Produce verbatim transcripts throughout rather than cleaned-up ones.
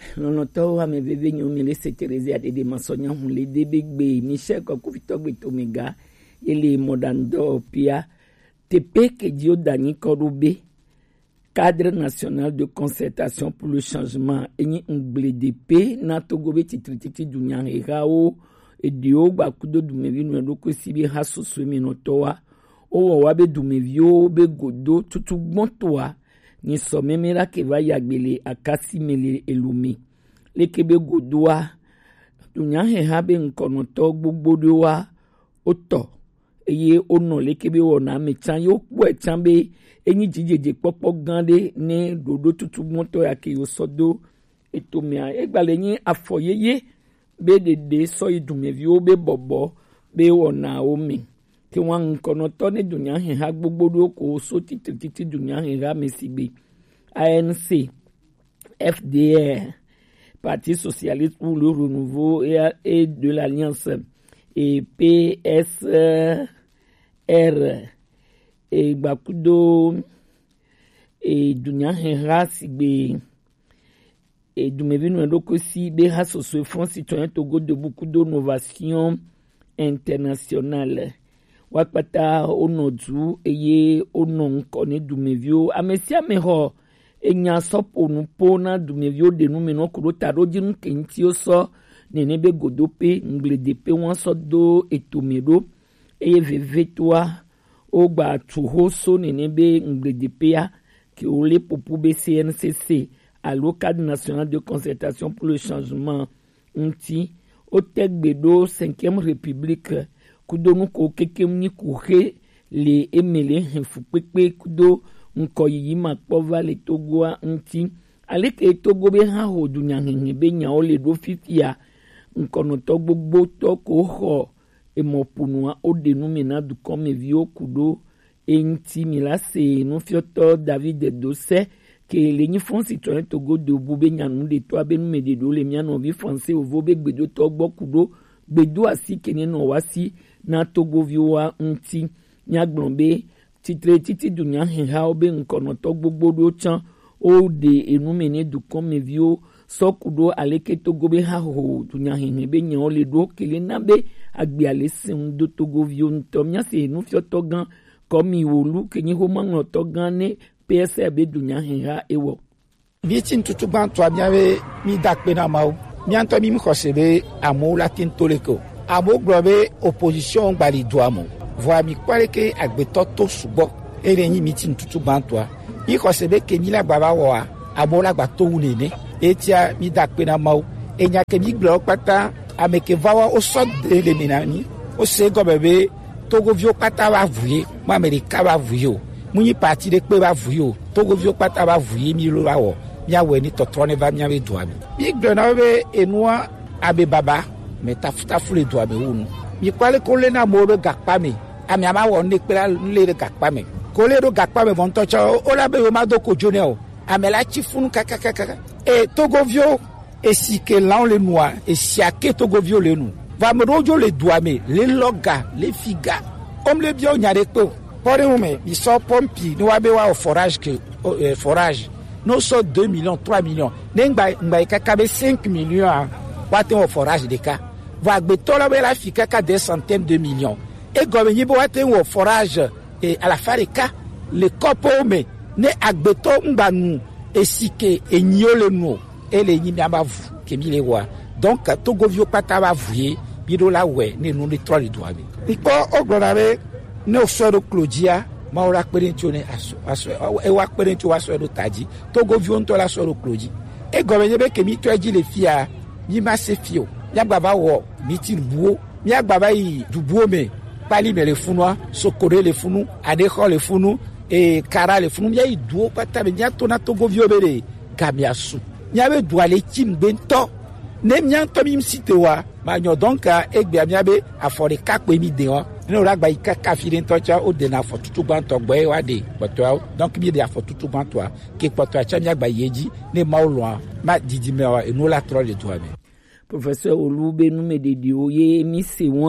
non to wa me bebe nyomi le seterezi ade de masonya hu le de begbe Michel Kokufito gbe to mega ele modando pia tepe ke dio dani korube cadre national de concertation pour le changement eni ngle de pe na togobe titrititi dunya hao e dio gba kudo dumevi no do ko sibi haso so mi no to wa o wa be dumevio be godo tutu gbontoa ni so memera ke va yagbele akasi mele elumi lekebe godoa dunya he habe nkono to gbogbo de wa oto eye ono lekebe wona mechan yo po echan be enyi jijeje popo gande ne dodo tutu gbonto ya ke yo sodo etomia egbale yin afoyeye be dede so idumevio be bobo be wona omi ki wan nkono to ne dunya he ha gbogbo do ko so titi titi dunya he ha mesibe A N C, F D R, Parti socialiste pour le renouveau et de l'Alliance, et P S R, et Bakudo, et Dunya Henra Sigbe, et Dumevino Ndokosi, Beha Soso, Front Citoyen Togo de beaucoup d'innovation internationale. Wakpata Onodu, Eye Onon Kone Dumevio, Amesia Meho, enya sopo nupo na dumevio de nu meno kuro taro jinu kenti oso nenebe godope ngledepe won so do etomedo eye vevetoa ogba tuhoso nenebe ngledepe ya ki ole popu be C N C C à l'Ocade national de concertation pour le changement unti otegbedo cinquième république kudonu ko kekemni kuhe le emele henfupepe kudo nko yi ma pova le togoa nti aleke togo be ha ho dunya henhe be nya o le do fifia nko no to gbogbo to ko ho e mo punua o de nu me na du comme vio kudo enti mi la se no fioto David Dosse ke le ni Front Citoyen Togo de bube nya nu de to abe nu me de do le mia no bi français o vo be gbedo to gbo kudo gbedo asi kene no wasi na togo vioa nti nya glombe titre titi dunya henha obe nkono to gbogbo do chan o de enumene du comme vio sokudo aleke togo be ha ho dunya henhe be nya o le do kele na be agbi ale sin do togo vio ntomya se nu fio to gan comme iwolu kenyi ho mango to gan ne P S R be dunya henha ewo bi tin tutu ban to abiawe mi dakpe na mawo mi anto mi mkhosebe amo latin toleko amo grobe opposition gbali doamo voa mi kwale ke agbeto to subo ere yin meeting tutu bantoa mi ko sebe ke mi la baba wa abola gba to wunene etia mi dakpe na mawo enya ke mi glo pata ameke vawa o so de le minani o se go bebe togo vio pata wa vuye mo america wa vuyo mu yi parti de pe wa vuyo togo vio pata wa vuye mi lo wa mi awe ni totrone va mi awe doami mi glo na be enua abe baba me tafuta fule doami unu mi kwale ko le na mo be gakpa mi ami ama wo ne pela le de gakpa me ko le do gakpa me von tocha o la be ma do ko jone o amela chi funu kaka kaka e togo vio e si ke lan le noa e si ake togo vio le nu va me rojo le douame le loga le figa comme le bio nyare pe pore ume mi so pompi no wa be wa forage ke euh, forage no so deux millions trois millions ne ngba ngba kaka be cinq millions wa te o forage de ka va gbe tola be la fika ka des centaines de millions et comme yibo wate wo forage et à la fareka le copo me ne agbeto ngba et sike et nyole no et les nyimi abavu ke mi le wa donc togo vio pata ba vuye bido la we ne no le trois le doit bi ko ogbonare ne osoro Claudia ma ora perentio ne aso aso e wa perentio wa so do taji togo vio nto la so Claudia et comme yebe ke mi to aji le fia mi ma se fio ya gbaba wo mi ti buo mi agbaba yi du buo me pali me le funwa sokore le funu adeho le funu e kara le funu ya iduo pata be nya to na togo vio bere kamiasu nya be duale tim bento ne nya to mi msite wa ma nyo donka egbe amia be afore kakpe mi de o ne ora gba ikaka fire ntocha o de na fotutu banto gbo e wa de poto donc mi de afotutu banto ke poto acha nya gba yeji ne maulwa ma didi mewa e no la tro le to ame professeur Olube nou me de di oye mi se won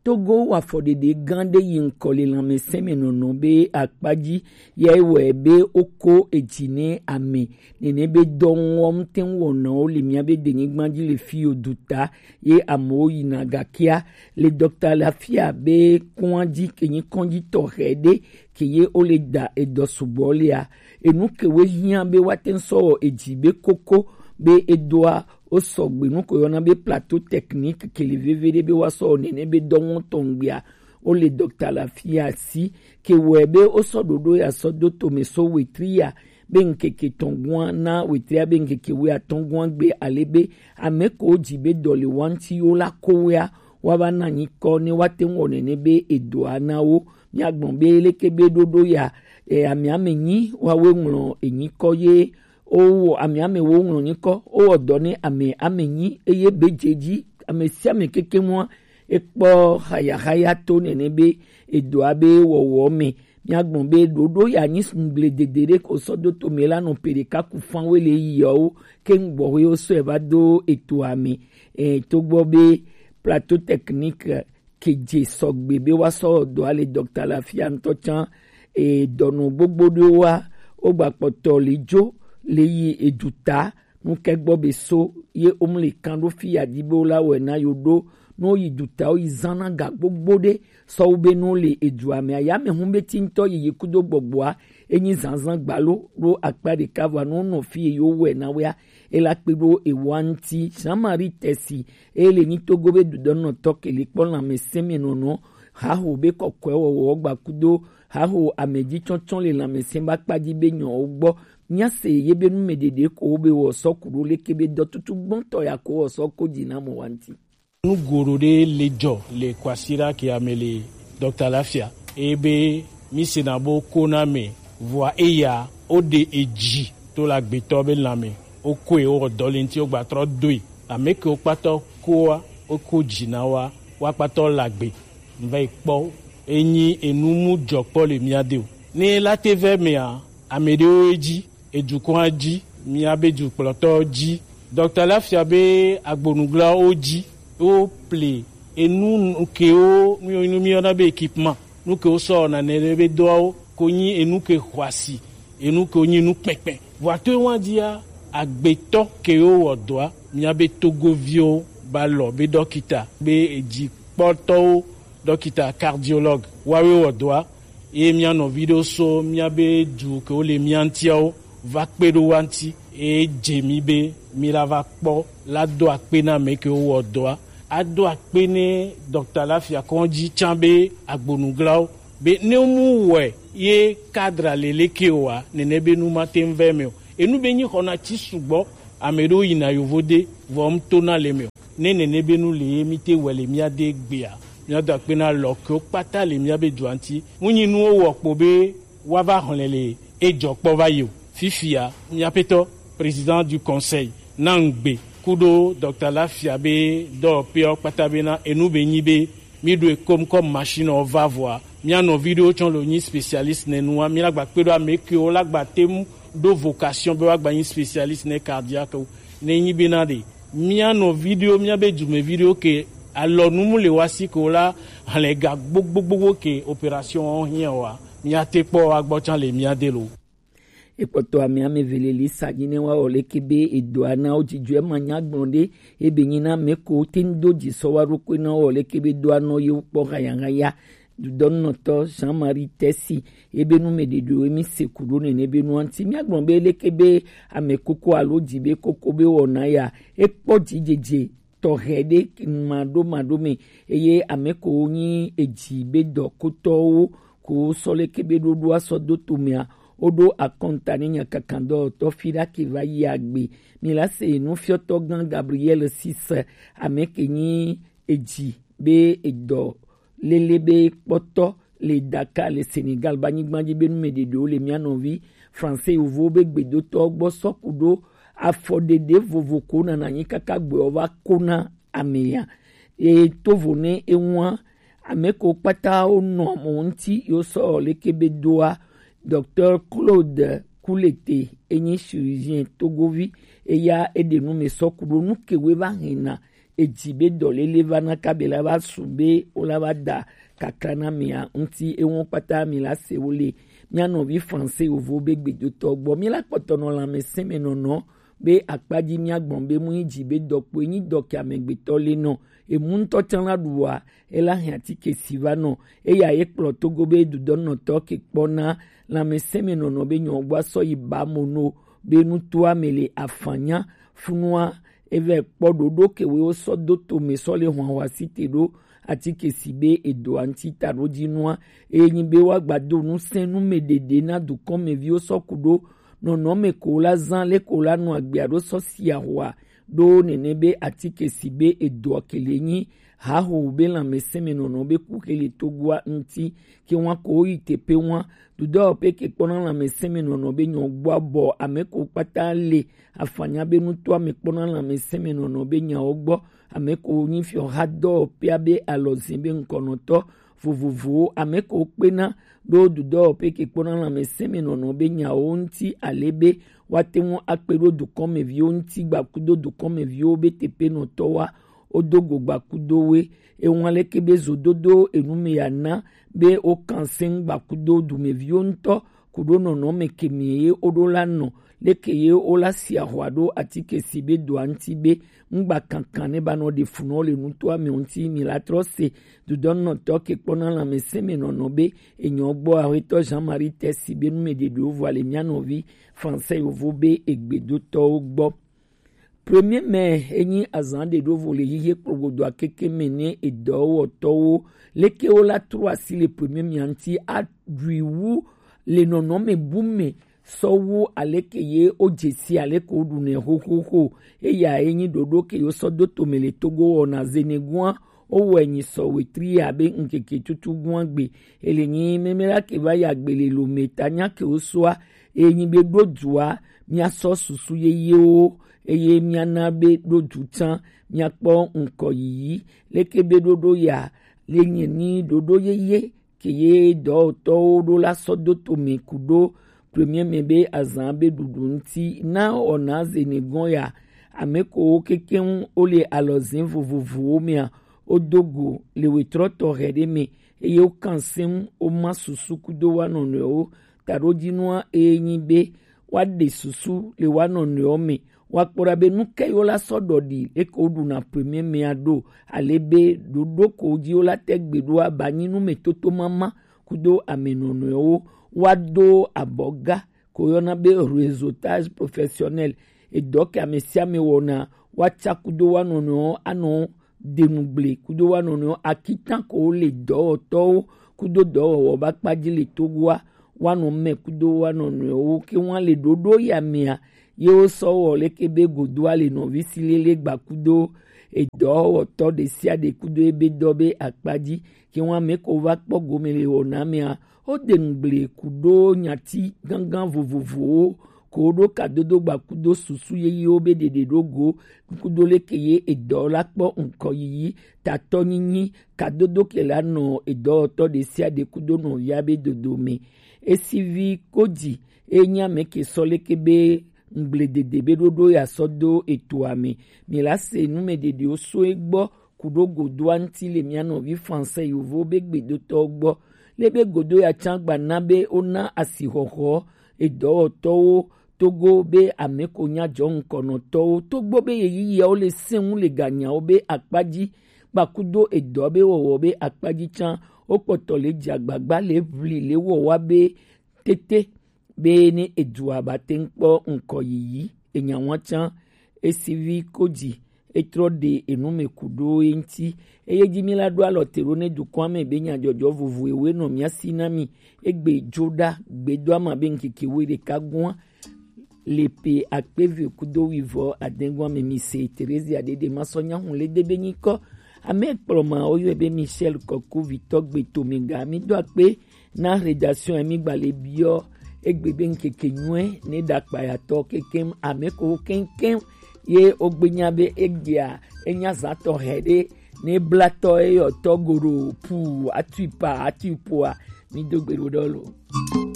Togo wa fɔdede gã ɖe yi ŋkɔ le lãmesẽmenɔnɔ be akpadzi ya wɔe be woko edzi ne ame nene be dɔ wɔm te wɔnawo le miabe denyigbadzi le fi oduta ye amewo yina gakea le dɔkta lafia be kɔndzi kenyi kɔndzi tɔxɛ ɖe ke ye wole da edɔ sugbɔ lea enu kewo hiã be woate ŋusɔ edzi be koko be edoa o sɔgbe nu ko yɔna be plateau technique kele veve ɖe be woasɔ nene be dɔwɔ tɔngbia o le dɔkta lafia si ke wɔe be o sɔ ɖoɖo ya sɔ do tome so wetri ya be nkeke tɔngua na wetria be nkeke we atɔngua gbe ale be ame ko dzi be dɔ le wanti wo la kowea waba na nyi kɔ ne wate ŋu nene be edoa na wo miagbɔn be leke be ɖoɖo ya e ame ame nyi wawe ŋlɔ enyi kɔ ye o ame ame wo ŋlɔ nyi kɔ o wɔ dɔ ne ame ame nyi eye be dzedzi ame sia ame keke mua ekpɔ hayahaya to nene be edoa be wɔwɔ me miagbɔn be ɖoɖo ya nyi sugbledede ɖe ko sɔ do tome la nɔ ƒe ɖeka ku fã wo le yiawo ke ŋgbɔ wo sɔe va do etoa me e togbɔ be plateau technique kedze sɔgbe be woasɔ dɔa le dɔkta lafia ŋutɔ tsã e dɔnɔ gbogbo ɖewoa wogba kpɔtɔ le dzo le yi eduta nuke gbɔ be so ye wom le kan ɖo fi yadi be wola wɔe na yo ɖo no yi duta wo yi zãna ga gbogbo ɖe sɔwo be no le edua me ayame hu be ti ŋutɔ yiyi kudo gbɔgbɔa enyi zãzã gbalo ɖo akpa ɖeka vɔ no nɔ fi ye wɔe na woa ela kpe ɖo ewa ŋuti samari tesi eye le nyi togo be dudɔnɔtɔ kele kpɔ lãmesẽmenɔnɔ haho be kɔkɔe wɔwɔ gba kudo haho amedzi tsɔtsɔ le lãmesẽ ba kpadzi be nyɔwo gbɔ miase ye be nume dede ko wo be wɔ sɔ ku ɖo leke be dɔtutu gbɔntɔ ya ko wɔ sɔ ko dzina mo wa ŋuti. Nugoro de le dzɔ le kwasira ke ame le dɔkta lafia ebe misena bo kona me voa eya o de edzi to la gbetɔ be lãme o koe o dɔ le ŋuti o gba trɔ doe ame ke o kpatɔ koa o ko dzina wa wa kpatɔ la gbe va yi kpɔ enyi enumu dzɔ kpɔ le mia de o ne la te vɛ mea ame ɖewo dzi edukɔa dzi miabe dukplɔtɔ dzi dɔkta lafia be agbonuglawo dzi o ple enu kewo nu miɔna be équipement nu ke wo sɔ na ne be dɔwo ko nyi enu ke xɔasi enu ke nyi nu kpekpe voa to wa dia agbetɔ ke wo wɔ dɔa miabe togoviwo ba lɔ be dɔkita be edzikpɔtɔwo dɔkita cardiologue wawe wɔ dɔa ye mianɔ vi ɖewo so miabe du ke wo le mia ŋutiawo va kpe ɖo wa ŋuti eye dze mi be mi la va kpɔ la do akpe na ame ke wo wɔ dɔa ado akpe ne dɔkta lafia kɔndzi tsã be agbonuglawo be ne mu wɔe ye cadre lele ke oa nene be nu ma te ŋvɛ me o enu be nyi xɔna tsi sugbɔ ame ɖewo yina yovode vɔ m tona le me o ne nene be nu le ye mi te wɔ le mia de gbea mia do akpe na lɔ kewo kpata le mia be dua ŋuti ŋunyi nuwo wɔ kpo be woava xlẽ le edzɔ kpɔ va yi o fifia miaƒetɔ président du conseil na ŋgbe kudo dɔkta lafia be dɔwɔƒeawo kpata bena enu be nyi be mi ɖoe kom comme machine va voa mianɔ vi ɖewo tsɔ le nyi spécialiste ne nua mi la gba kpe ɖo ame kewo la gba te mu ɖo vocation be woagba nyi spécialiste ne cardiaque ne nyi bena de mianɔ vi ɖewo miabe dumevi ɖewo ke alɔ numu le wasi ko la xlẽ ga gbogbogbogbo ke opération hiã oa miate kpɔ agbɔ tsã le mia de lo. ekpɔtɔ ame ame vele li sadzi ne wa wòle ke be edoa na wo dzidzɔ ema nya gblɔ ɖe ebe nyi na ame ko te ŋdo dzi sɔ wa ɖokui na wòle ke be doa nɔ ye wokpɔ hayahaya dudɔnɔtɔ Jean Marie Tesi ebe nume ɖeɖo emi se ku ɖo nene be nua ŋuti miagblɔ be leke be ame koko alo dzi be koko be wɔna ya ekpɔ dzidzedze tɔxɛ ɖe maɖo maɖo me eye ame ko nyi edzi be dɔkotɔwo ko sɔ leke be ɖoɖoa sɔ do tomea woɖo akɔnta ne nyakakãdɔ tɔfi ɖa ke va yi agbe mi la se nufiɔtɔ gã Gabriel Sis ame ke nyi edzi be edɔ lele be kpɔtɔ le Dakar le Sénégal ba nyigba dzi be nume ɖeɖewo le mia nɔvi français yovo be gbedotɔ gbɔ sɔku ɖo afɔɖeɖe vovo ko nana nyi kaka gbewo va ko na amea eye tovo ne eŋua ame ko kpata wonɔ mo ŋuti yo sɔ leke be doa Docteur Claude Koulete enyi chirurgien togovi eya ede nume sɔku ɖo nuke we va hena ejibe dolele vana kabela ba sube ola ba da kakrana mia unti e won pata mi la se wole mi anovi français ovo be gbedo to gbo mi la potono la me seme nono be akpaji mi agbon be mu ejibe dopo yin dokia megbeto le no e mun to tan la duwa e la hin ati ke sivano e ya e plo to go be du don no to ke pona la me seme nono be nyon gba so iba mono be nu to amele afanya funua eve pododo ke we o so do to me so le hwan wa site do ati ke sibe edo anti taroji noa eyin be wa gbado nu senu medede na du kon me vi o so kudo no no me ko la zan le ko la no agbiado so si ahwa do nenebe ati ke sibe edo kelenyi ha ho be la meseme no no be ku kele togwa nti ki won ko itepe won du do pe ke pona la meseme no no be nyon gbo abo ameko pata le afanya be nu to amekpona la meseme no no be nya ogbo ameko yin fi hado pe abe alozin be nkono to vuvuvu ameko pena do du do pe ke pona la meseme no no be nya onti alebe wate won apero du come vi onti gbakudo du come vi obe tepe no to wa odogo gbakudo we e won le kebe zododo enume yana be o kansen gbakudo du me vi onto kudo no no me kemiye odola no lekeye ola si ahwado atike sibe do antibe ngba kankan ne ba no de funo le nuto ame onti mi la trose du don no toke pona la meseme no no be enyo gbo aweto Jean-Marie Tessibe nu me de do voile mianovi français ovobe egbedo to gbo premier mai enyi azan de do voile yiye progodo akeke mene edo to leke ola trois si le premier mianti adwiwu le nono me bume sowu aleke ye ojesi aleke odune ho ho ho eya enyi dodo ke yo sodo tomele togo ona zenegwa owo enyi so wetri abe nkeke tutu gwangbe elenyi memera ke ba ya gbele lo metanya ke oswa enyi be dodua mi aso susu ye o eye mi anabe dodu tan mi apo nko yi leke be dodo ya lenyi ni dodo ye ye ke ye do to do la sodo tome kudo premier mebe azambe dudunti na ona zenegon ya ameko keken ole alozin vuvuvu mia odogo le wetroto redeme e yo kansen o masusu kudo wanono tarojinwa enyibe wade susu le wanono me wakpora be nuke yo la sododi ekodu na premier meado alebe dodoko ji ola tegbedo abanyinu metoto mama kudo amenono wado aboga koyona be réseautage professionnel et donc amesia me wona wacha kudo wanono ano denouble kudo wanono akitan ko le do to kudo do wo ba paji le togwa wano me kudo wanono ki won le dodo ya mia yo so wo le kebe godo ale no visilele gba kudo edo to de sia de kudo ebe dobe akpaji ki won me ko va po gomele wona mia o denouble kudo nyati gangan vovovo kodo kadodo gba kudo susu ye obe de de dogo kudo lekeye edo la po nko yi tato nyinyi kadodo kela no edo to de sia de kudo no yabe dodo me esivi koji enya meke solekebe ngle de de bedodo ya sodo etuame mi la se nu me de de oso egbo kudo godo anti le miano vi français yovo begbe do to gbo lebe godo ya changba nabe ona asihoho edo to togo be ameko nya jon kono to togbo be yi ya o le sin le ganya o be akpaji bakudo edo be wo be akpaji chan o poto le jagbagba le vli le wo wa be tete be ni edu abatenpo nko yi enya won chan esivi koji etro de enume kudo enti eye jimila do alotero ne du kwame be nya jojo vuvu ewe no mia sinami egbe joda gbedo ama be nkeke we de kagwan lepe akpeve kudo wivo adengwa me mise Teresa adede masonya hun le debe niko ame ploma oyo ebe Michel Koko Victor Gbetominga mi do akpe na rédaction emi gbale bio egbebe nkeke nwe ne dakpa ya to kekem ame ko kenken ye ogbenyabe egia enya zato hede ne blato e yo togoro pu atuipa atuipoa mi dogbero dolo.